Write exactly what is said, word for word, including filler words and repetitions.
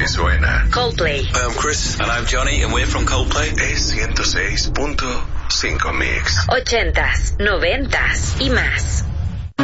que suena. Coldplay. Hi, I'm Chris. And I'm Johnny, and we're from Coldplay. Es ciento seis punto cinco Mix. Ochentas, noventas y más.